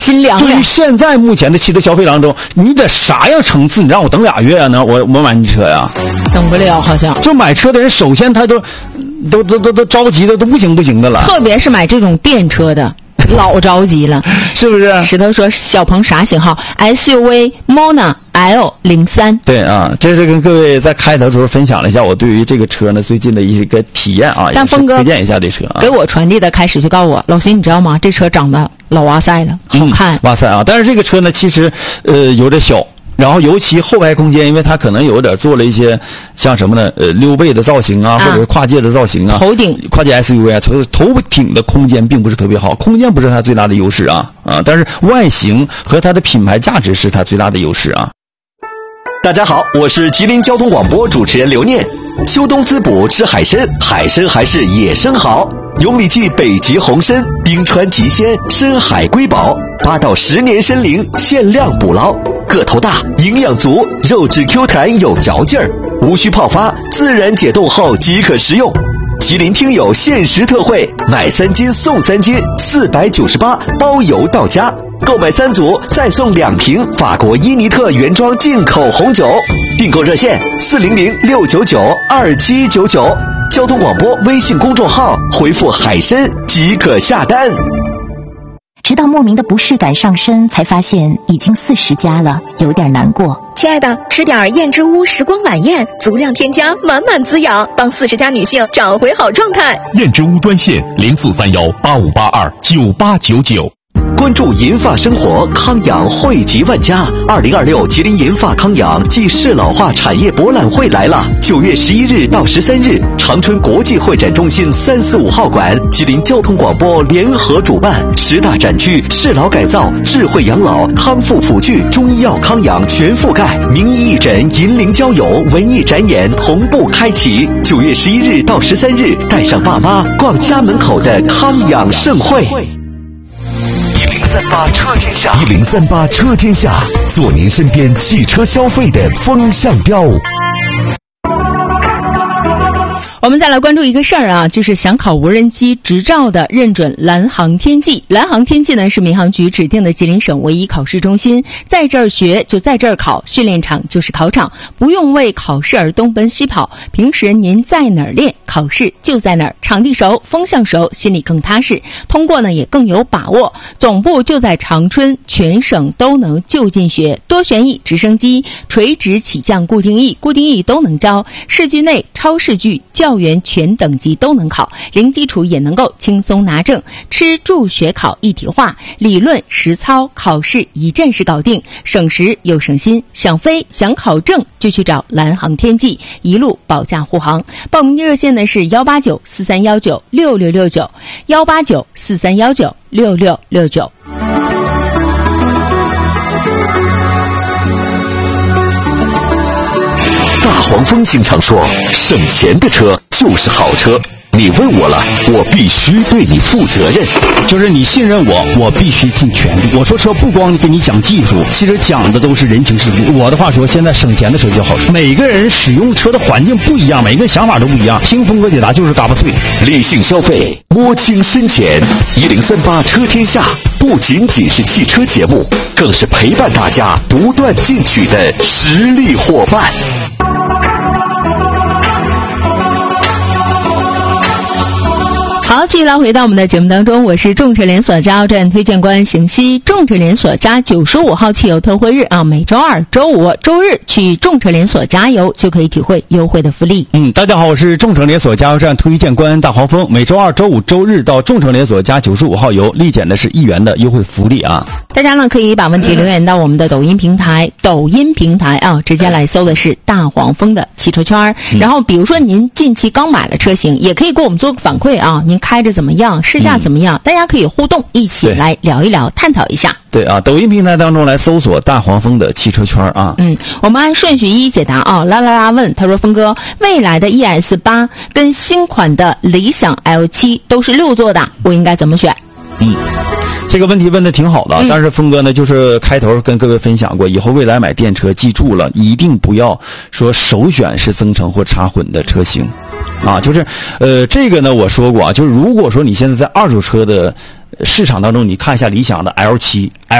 心凉。 对于现在目前的汽车消费当中，你得啥样层次？你让我等2月啊？我买你车呀？ 等不了，好像。 就买车的人，首先他都着急的都不行的了。 特别是买这种电车的。老着急了， 是不是？ 石头说小鹏啥型号 ？SUV Mona L03。 对啊，这是跟各位在开头的时候分享了一下我对于这个车呢最近的一个体验啊， 但峰哥推荐一下这车啊。 给我传递的开始就告诉我，老邢你知道吗？这车长得老哇塞了，好看。 哇塞啊！但是这个车呢，其实有点小。然后尤其后排空间，因为它可能有点做了一些像什么呢？溜背的造型啊，或者是跨界的造型啊， 头顶跨界 SUV 啊，头顶的空间并不是特别好，空间不是它最大的优势啊，但是外形和它的品牌价值是它最大的优势啊。 大家好，我是吉林交通广播主持人刘念。秋冬滋补吃海参，海参还是野生好。永里记北极红参，冰川极鲜，深海瑰宝，8到10年参龄，限量捕捞，个头大，营养足，肉质 Q 弹有嚼劲儿，无需泡发，自然解冻后即可食用。吉林听友限时特惠，买3斤送3斤，498包邮到家。购买3组再送2瓶法国伊尼特原装进口红酒。订购热线400-699-2799，交通广播微信公众号回复海参即可下单。 直到莫名的不适感上身，才发现已经40加了，有点难过。 亲爱的，吃点燕之屋时光晚宴，足量添加，满满滋养，帮40加女性找回好状态。 燕之屋专线043185829899。 关注银发生活，康养惠及万家。2026吉林银发康养暨适老化产业博览会来了，9月11日到13日，长春国际会展中心345号馆，吉林交通广播联合主办，10大展区适老改造、智慧养老、康复辅具、中医药康养全覆盖，名医义诊、银龄交友、文艺展演同步开启。9月11日到13日，带上爸妈逛家门口的康养盛会。1038车天下，1038车天下，做您身边汽车消费的风向标。 我们再来关注一个事儿啊，就是想考无人机执照的认准蓝航天际。蓝航天际呢是民航局指定的吉林省唯一考试中心，在这儿学就在这儿考，训练场就是考场，不用为考试而东奔西跑。平时您在哪儿练，考试就在哪儿，场地熟，风向熟，心里更踏实，通过呢也更有把握。总部就在长春，全省都能就近学，多旋翼、直升机、垂直起降固定翼都能教，市距内、超视距、教员全等级都能考，零基础也能够轻松拿证，吃住学考一体化，理论实操考试一站式搞定，省时又省心。想飞想考证就去找蓝航天际，一路保驾护航。报名热线呢是189-4319-6669，189-4319-6669。 大黄蜂经常说，省钱的车就是好车。你问我了，我必须对你负责任。 就是你信任我，我必须尽全力。我说车不光给你讲技术，其实讲的都是人情世故。我的话说，现在省钱的车就好车。每个人使用车的环境不一样，每个人想法都不一样。听峰哥解答就是嘎巴脆。 理性消费，摸清深浅。1038车天下不仅仅是汽车节目，更是陪伴大家不断进取的实力伙伴。 好，继续来回到我们的节目当中，我是众驰连锁加油站推荐官邢西。众驰连锁加95号汽油特惠日啊，每周二、周五、周日去众驰连锁加油就可以体会优惠的福利。 大家好，我是众驰连锁加油站推荐官大黄蜂。每周二、周五、周日到众驰连锁加95号油，立减的是1元的优惠福利啊！ 大家呢可以把问题留言到我们的抖音平台啊，直接来搜的是大黄蜂的汽车圈。然后比如说您近期刚买了车型，也可以给我们做个反馈啊，您开着怎么样，试驾怎么样，大家可以互动，一起来聊一聊，探讨一下。 对啊，抖音平台当中来搜索大黄蜂的汽车圈啊。 我们按顺序一一解答啊。啦问，他说峰哥，未来的 ES8 跟新款的理想 L7 都是6座的，我应该怎么选？ 这个问题问的挺好的，但是峰哥呢，就是开头跟各位分享过，以后未来买电车，记住了，一定不要说首选是增程或插混的车型，啊，就是这个呢，我说过啊，就是如果说你现在在二手车的市场当中，你看一下理想的 L7